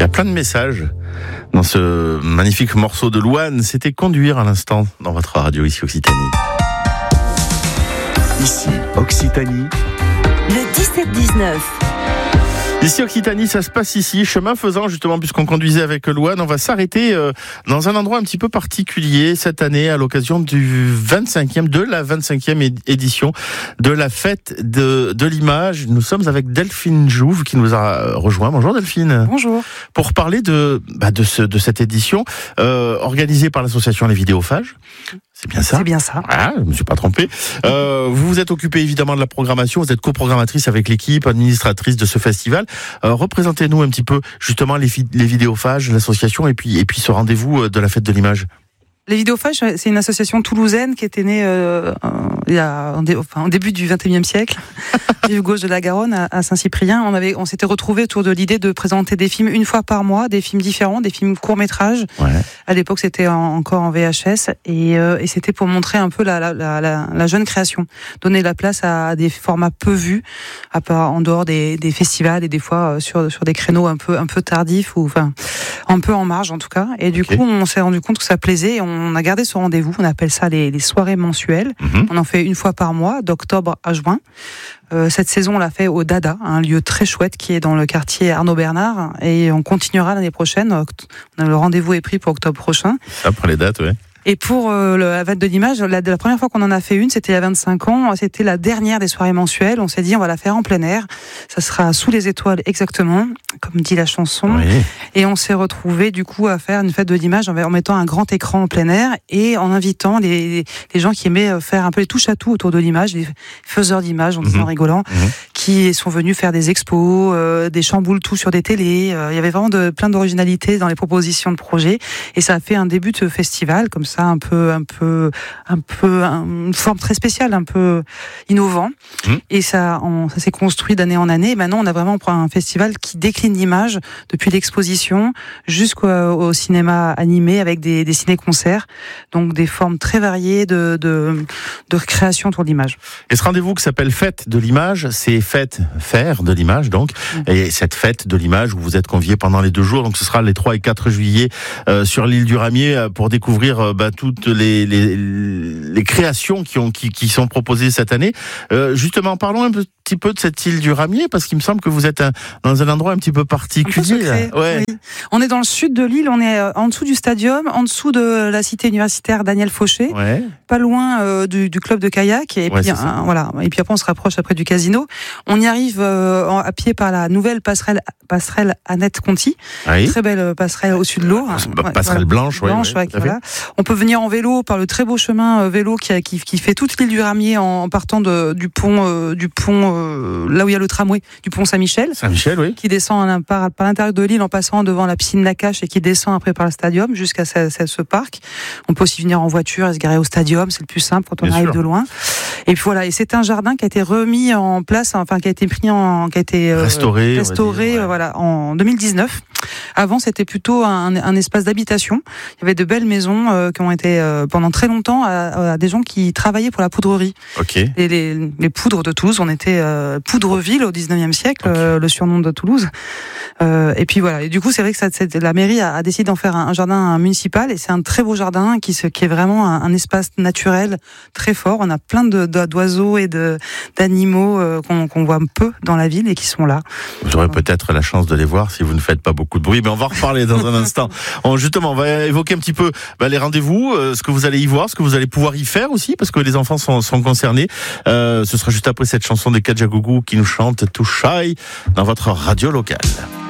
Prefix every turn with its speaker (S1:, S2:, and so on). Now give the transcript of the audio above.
S1: y a plein de messages dans ce magnifique morceau de Louane. C'était Conduire à l'instant dans votre radio ici Occitanie.
S2: Ici Occitanie.
S3: Le 17-19.
S1: Ici Occitanie, ça se passe ici, chemin faisant justement, puisqu'on conduisait avec Louane, on va s'arrêter dans un endroit un petit peu particulier cette année à l'occasion de la 25e édition de la fête de l'image. Nous sommes avec Delphine Jouve qui nous a rejoint. Bonjour Delphine.
S4: Bonjour.
S1: Pour parler de cette édition organisée par l'association Les Vidéophages. C'est bien ça.
S4: C'est bien ça.
S1: Ah, je me suis pas trompé. Vous vous êtes occupée évidemment de la programmation. Vous êtes coprogrammatrice avec l'équipe, administratrice de ce festival. Représentez-nous un petit peu justement les vidéophages, l'association et puis ce rendez-vous de la fête de l'image.
S4: Les Vidéophages, c'est une association toulousaine qui était née au début du XXIe siècle, rive gauche de la Garonne, à Saint-Cyprien. On s'était retrouvés autour de l'idée de présenter des films une fois par mois, des films différents, des films courts-métrages. Ouais. À l'époque, c'était encore en VHS et c'était pour montrer un peu la jeune création, donner la place à des formats peu vus, en dehors des festivals et des fois sur des créneaux un peu tardifs ou un peu en marge en tout cas. Et du coup, on s'est rendu compte que ça plaisait. On a gardé ce rendez-vous, on appelle ça les soirées mensuelles. On en fait une fois par mois, d'octobre à juin. Cette saison, on l'a fait au Dada, un lieu très chouette qui est dans le quartier Arnaud Bernard, et on continuera l'année prochaine. Le rendez-vous est pris pour octobre prochain.
S1: Ça, pour les dates, ouais.
S4: Et pour la fête de l'image, la première fois qu'on en a fait une, c'était il y a 25 ans. C'était la dernière des soirées mensuelles. On s'est dit, on va la faire en plein air. Ça sera sous les étoiles exactement, comme dit la chanson. Oui. Et on s'est retrouvés du coup à faire une fête de l'image en mettant un grand écran en plein air et en invitant les gens qui aimaient faire un peu les touches à tout autour de l'image, les faiseurs d'images, en disant rigolant, qui sont venus faire des expos, des chamboules tout sur des télés. Il y avait vraiment plein d'originalité dans les propositions de projets. Et ça a fait un début de festival comme ça, une forme très spéciale, un peu innovant. Et ça s'est construit d'année en année. Et maintenant, on a vraiment un festival qui décline l'image depuis l'exposition jusqu'au cinéma animé avec des ciné-concerts. Donc, des formes très variées de création autour de l'image. Et
S1: ce rendez-vous qui s'appelle Fête de l'image, c'est faire de l'image, donc. Et cette fête de l'image où vous êtes conviés pendant les 2 jours, donc ce sera les 3 et 4 juillet sur l'île du Ramier pour découvrir toutes les créations qui sont proposées cette année. Justement, parlons un petit peu de cette île du Ramier, parce qu'il me semble que vous êtes dans un endroit un petit peu particulier.
S4: Ouais. Oui. On est dans le sud de l'île, on est en dessous du stadium, en dessous de la cité universitaire Daniel Fauché, pas loin du club de kayak, et puis voilà. Et puis après on se rapproche après du casino. On y arrive à pied par la nouvelle passerelle Annette Conti, très belle passerelle au-dessus de l'eau.
S1: Passerelle blanche,
S4: voilà. On peut venir en vélo par le très beau chemin vélo qui fait toute l'île du Ramier en partant du pont là où il y a le tramway, du pont Saint-Michel, qui descend par l'intérieur de l'île en passant devant la piscine Nakache et qui descend après par le stadium jusqu'à ce parc. On peut aussi venir en voiture et se garer au stadium, c'est le plus simple quand on arrive de loin. Et puis voilà, et c'est un jardin qui a été remis en place, qui a été restauré, voilà, en 2019. Avant, c'était plutôt un espace d'habitation. Il y avait de belles maisons qui ont été pendant très longtemps à des gens qui travaillaient pour la poudrerie. Et les poudres de Toulouse, on était Poudreville au 19e siècle, le surnom de Toulouse. Et puis voilà. Et du coup, c'est vrai que la mairie a décidé d'en faire un jardin municipal, et c'est un très beau jardin qui est vraiment un espace naturel très fort. On a plein d'oiseaux et d'animaux qu'on voit peu dans la ville et qui sont là.
S1: Vous aurez peut-être la chance de les voir si vous ne faites pas beaucoup de bruit, mais on va en reparler dans un instant. Justement, on va évoquer un petit peu les rendez-vous, ce que vous allez y voir, ce que vous allez pouvoir y faire aussi, parce que les enfants sont concernés. Ce sera juste après cette chanson des Kajagougou qui nous chante Too Shy dans votre radio locale.